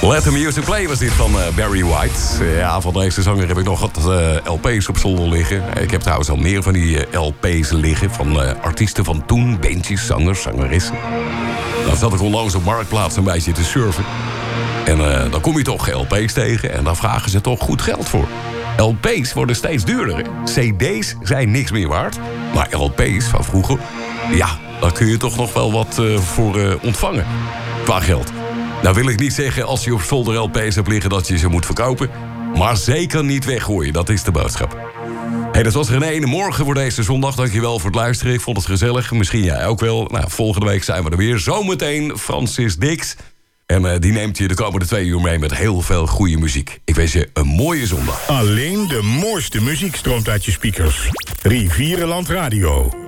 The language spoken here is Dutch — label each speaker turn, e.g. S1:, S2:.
S1: Let the Music Play was dit van Barry White. Ja, van deze zanger heb ik nog wat LP's op zolder liggen. Ik heb trouwens al meer van die LP's liggen. Van artiesten van toen, bandjes, zangers, zangeressen. Dan zat ik onlangs op Marktplaats een beetje te surfen. En dan kom je toch LP's tegen en daar vragen ze toch goed geld voor. LP's worden steeds duurder. CD's zijn niks meer waard. Maar LP's van vroeger, ja, daar kun je toch nog wel wat voor ontvangen. Qua geld. Nou wil ik niet zeggen als je op zolder LP's hebt liggen dat je ze moet verkopen. Maar zeker niet weggooien, dat is de boodschap. Hey, dat was René. Morgen voor deze zondag. Dankjewel voor het luisteren. Ik vond het gezellig. Misschien jij ook wel. Nou, volgende week zijn we er weer. Zometeen Francis Dix. En die neemt je de komende 2 uur mee met heel veel goede muziek. Ik wens je een mooie zondag.
S2: Alleen de mooiste muziek stroomt uit je speakers. Rivierenland Radio.